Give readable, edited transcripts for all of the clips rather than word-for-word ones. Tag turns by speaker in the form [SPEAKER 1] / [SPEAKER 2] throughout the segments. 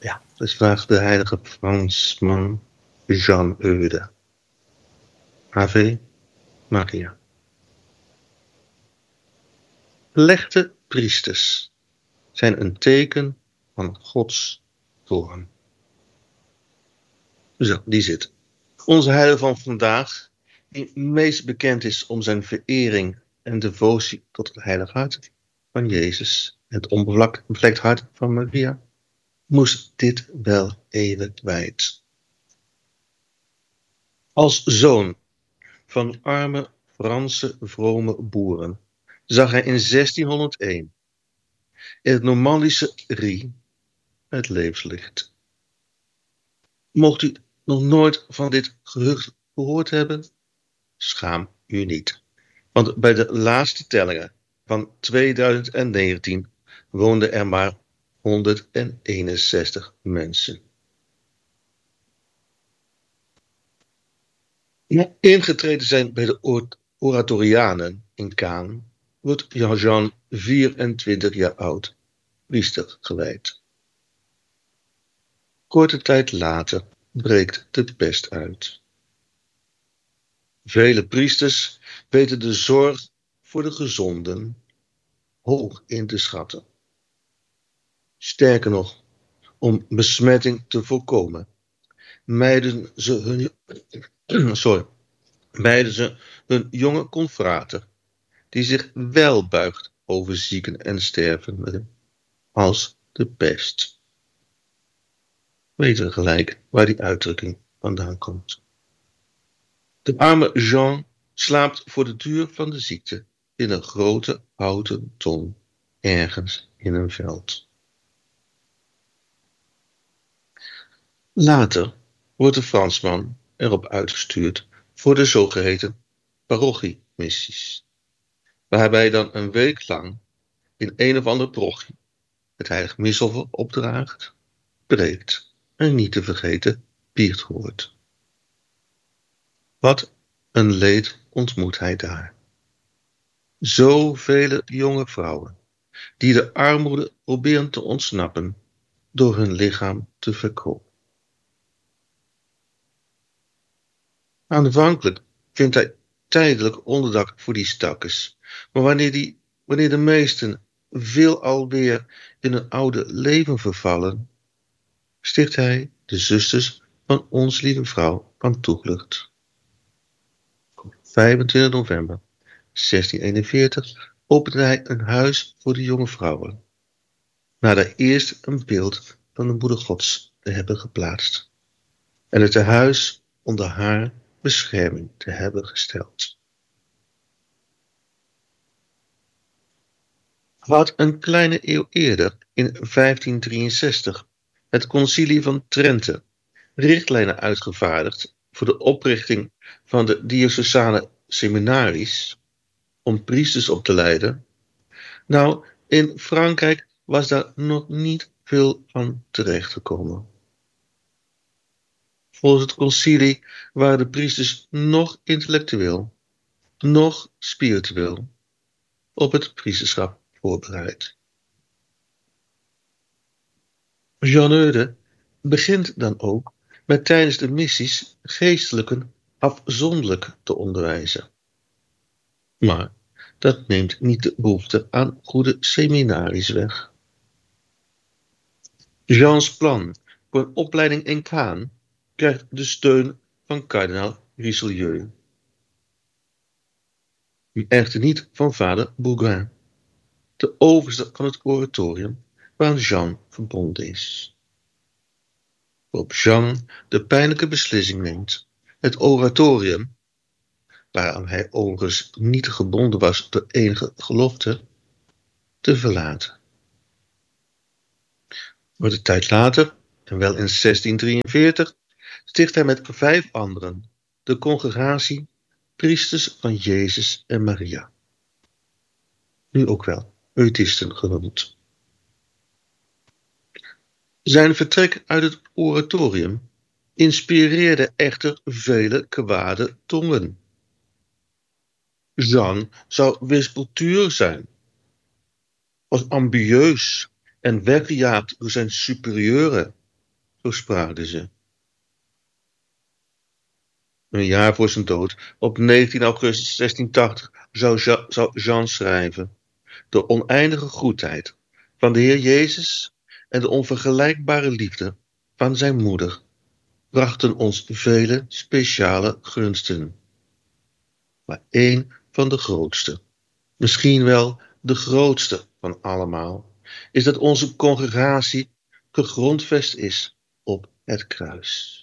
[SPEAKER 1] Ja, dus vraagt de heilige Fransman Jean Eude. Ave Maria. Gelegde priesters zijn een teken van Gods toorn. Zo, die zit. Onze heilige van vandaag, die meest bekend is om zijn verering en devotie tot het heilige hart van Jezus, het onbevlekt hart van Maria, moest dit wel even kwijt. Als zoon van arme Franse vrome boeren zag hij in 1601 in het Normandische Rie het levenslicht. Mocht u nog nooit van dit gehucht gehoord hebben, schaam u niet. Want bij de laatste tellingen van 2019 woonden er maar 161 mensen. Ingetreden zijn bij de Oratorianen in Caen wordt Jean 24 jaar oud, priester gewijd. Korte tijd later breekt de pest uit. Vele priesters weten de zorg voor de gezonden hoog in te schatten. Sterker nog, om besmetting te voorkomen, mijden ze hun jonge confrater, die zich wel buigt over zieken en stervenden, als de pest. Weten gelijk waar die uitdrukking vandaan komt. De arme Jean slaapt voor de duur van de ziekte in een grote houten ton ergens in een veld. Later wordt de Fransman erop uitgestuurd voor de zogeheten parochiemissies, waarbij hij dan een week lang in een of andere parochie het heilig missel opdraagt, preekt en niet te vergeten biecht hoort. Wat een leed ontmoet hij daar. Zoveel jonge vrouwen die de armoede proberen te ontsnappen door hun lichaam te verkopen. Aanvankelijk vindt hij tijdelijk onderdak voor die stakkers, maar wanneer de meesten veel alweer in een oude leven vervallen, sticht hij de Zusters van Ons Lieve Vrouw van Toevlucht. Op 25 november 1641 opende hij een huis voor de jonge vrouwen, na daar eerst een beeld van de Moeder Gods te hebben geplaatst en het tehuis onder haar bescherming te hebben gesteld. Had een kleine eeuw eerder, in 1563, het concilie van Trente richtlijnen uitgevaardigd voor de oprichting van de diocesane seminaries om priesters op te leiden. Nou, in Frankrijk was daar nog niet veel van terechtgekomen. Volgens het concilie waren de priesters nog intellectueel, nog spiritueel op het priesterschap voorbereid. Jean Eude begint dan ook met tijdens de missies geestelijken afzonderlijk te onderwijzen. Maar dat neemt niet de behoefte aan goede seminaries weg. Jeans plan voor een opleiding in Caen krijgt de steun van kardinaal Richelieu. Echter niet van vader Bougain, de overste van het oratorium waaraan Jean verbonden is. Waarop Jean de pijnlijke beslissing neemt het oratorium, waaraan hij overigens niet gebonden was door enige gelofte, te verlaten. Wordt de tijd later, en wel in 1643, sticht hij met 5 anderen de congregatie Priesters van Jezus en Maria, nu ook wel Eutisten genoemd. Zijn vertrek uit het oratorium inspireerde echter vele kwade tongen. Jean zou wispelturig zijn, was ambieus en weggejaagd door zijn superieuren zo spraken ze. Een jaar voor zijn dood, op 19 augustus 1680, zou Jean schrijven: de oneindige goedheid van de Heer Jezus en de onvergelijkbare liefde van zijn moeder brachten ons vele speciale gunsten. Maar één van de grootste, misschien wel de grootste van allemaal, is dat onze congregatie gegrondvest is op het kruis.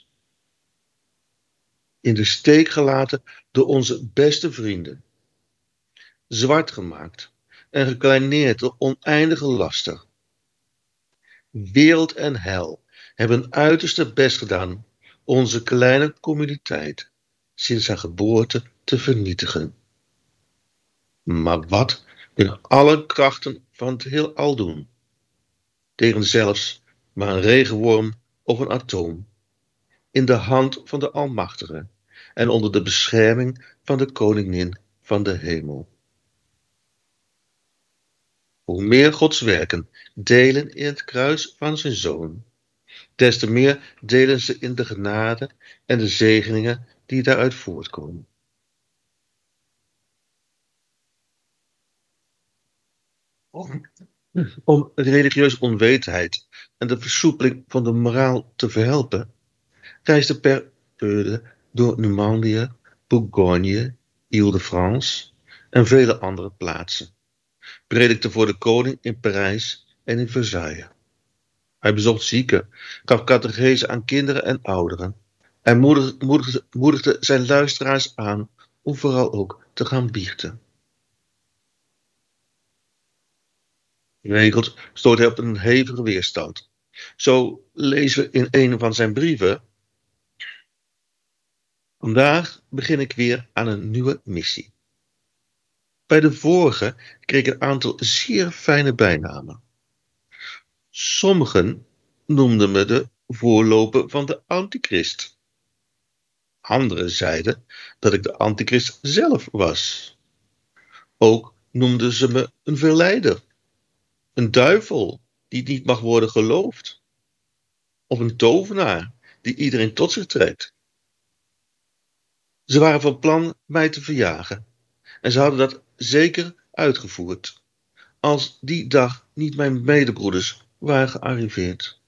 [SPEAKER 1] In de steek gelaten door onze beste vrienden, zwart gemaakt en gekleineerd door oneindige laster. Wereld en hel hebben uiterste best gedaan onze kleine communiteit sinds haar geboorte te vernietigen. Maar wat kunnen alle krachten van het heelal doen tegen zelfs maar een regenworm of een atoom, in de hand van de Almachtige en onder de bescherming van de Koningin van de hemel? Hoe meer Gods werken delen in het kruis van zijn Zoon, des te meer delen ze in de genade en de zegeningen die daaruit voortkomen. Om religieuze onwetendheid en de versoepeling van de moraal te verhelpen, reisde per Eude door Normandië, Bourgogne, Ile-de-France en vele andere plaatsen. Predikte voor de koning in Parijs en in Versailles. Hij bezocht zieken, gaf catechese aan kinderen en ouderen en moedigde zijn luisteraars aan om vooral ook te gaan biechten. Geregeld stoot hij op een hevige weerstand. Zo lezen we in een van zijn brieven: vandaag begin ik weer aan een nieuwe missie. Bij de vorige kreeg ik een aantal zeer fijne bijnamen. Sommigen noemden me de voorloper van de antichrist. Anderen zeiden dat ik de antichrist zelf was. Ook noemden ze me een verleider, een duivel die niet mag worden geloofd, of een tovenaar die iedereen tot zich trekt. Ze waren van plan mij te verjagen en ze hadden dat zeker uitgevoerd, als die dag niet mijn medebroeders waren gearriveerd.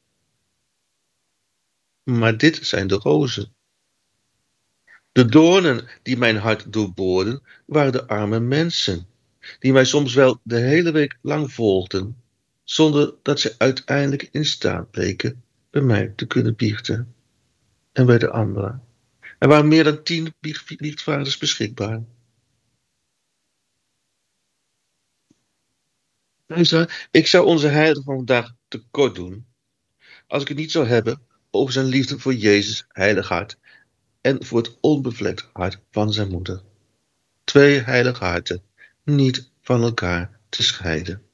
[SPEAKER 1] Maar dit zijn de rozen. De doornen die mijn hart doorboorden waren de arme mensen, die mij soms wel de hele week lang volgden, zonder dat ze uiteindelijk in staat bleken bij mij te kunnen biechten. En bij de anderen. Er waren meer dan 10 biechtvaders beschikbaar. Ik zou onze heilige van vandaag tekort doen als ik het niet zou hebben over zijn liefde voor Jezus' heilig hart en voor het onbevlekt hart van zijn moeder. 2 heilige harten, niet van elkaar te scheiden.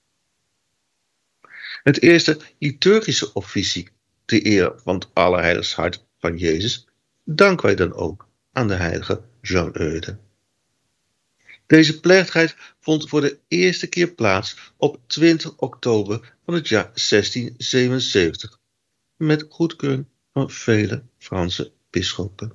[SPEAKER 1] Het eerste liturgische officie, ter ere van het Allerheiligste Hart van Jezus, danken wij dan ook aan de heilige Jean Eude. Deze plechtigheid vond voor de eerste keer plaats op 20 oktober van het jaar 1677, met goedkeuring van vele Franse bisschoppen.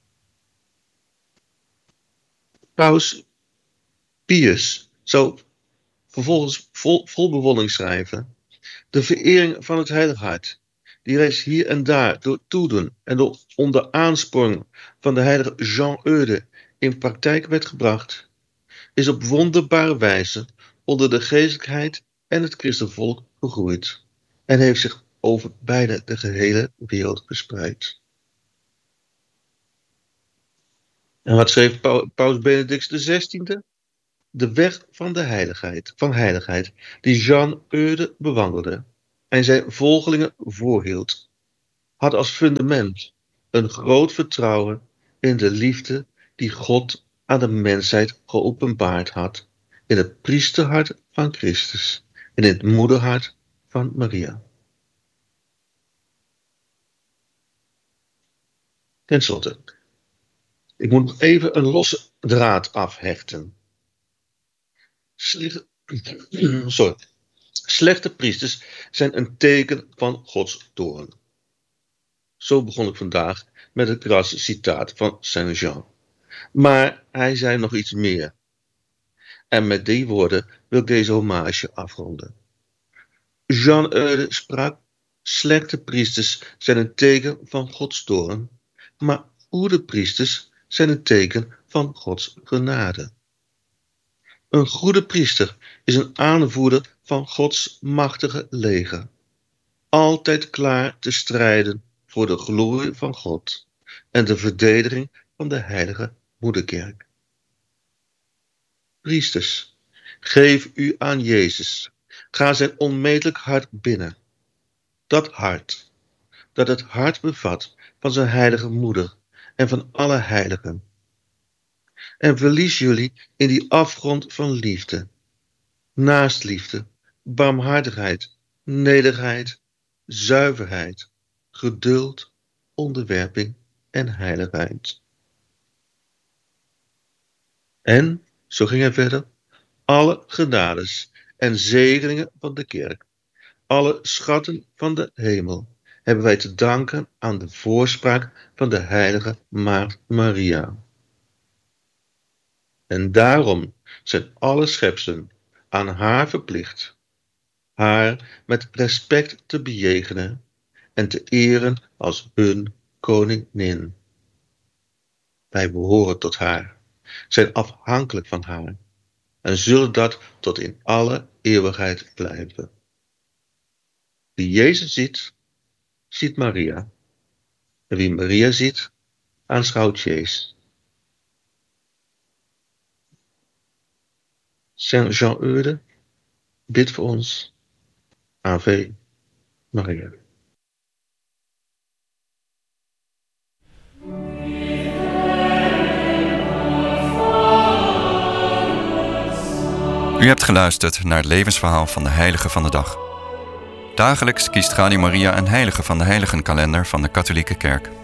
[SPEAKER 1] Paus Pius zou vervolgens vol bewondering schrijven: de verering van het Heilige Hart, die reeds hier en daar door toedoen en door onder aansporing van de heilige Jean Eude in praktijk werd gebracht, is op wonderbare wijze onder de geestelijkheid en het christenvolk gegroeid en heeft zich over bijna de gehele wereld verspreid. En wat schreef Paus Benedict XVI? De weg van de heiligheid, die Jean Eude bewandelde en zijn volgelingen voorhield, had als fundament een groot vertrouwen in de liefde die God aan de mensheid geopenbaard had in het priesterhart van Christus en in het moederhart van Maria. Ten slotte, ik moet nog even een losse draad afhechten. Slechte priesters zijn een teken van Gods toorn. Zo begon ik vandaag met het krasse citaat van Saint-Jean. Maar hij zei nog iets meer. En met die woorden wil ik deze hommage afronden. Jean Eudes sprak: slechte priesters zijn een teken van Gods toorn, maar goede priesters zijn een teken van Gods genade. Een goede priester is een aanvoerder van Gods machtige leger, altijd klaar te strijden voor de glorie van God en de verdediging van de heilige moederkerk. Priesters, geef u aan Jezus. Ga zijn onmetelijk hart binnen. Dat hart, dat het hart bevat van zijn heilige moeder en van alle heiligen. En verlies jullie in die afgrond van liefde, naastliefde, barmhartigheid, nederigheid, zuiverheid, geduld, onderwerping en heiligheid. En, zo ging hij verder, alle genades en zegeningen van de kerk, alle schatten van de hemel, hebben wij te danken aan de voorspraak van de heilige Maagd Maria. En daarom zijn alle schepselen aan haar verplicht, haar met respect te bejegenen en te eren als hun koningin. Wij behoren tot haar, zijn afhankelijk van haar en zullen dat tot in alle eeuwigheid blijven. Wie Jezus ziet, ziet Maria. En wie Maria ziet, aanschouwt Jezus. Saint Jean Eudes, bid voor ons. Ave Maria.
[SPEAKER 2] U hebt geluisterd naar het levensverhaal van de heilige van de dag. Dagelijks kiest Radio Maria een heilige van de heiligenkalender van de katholieke kerk.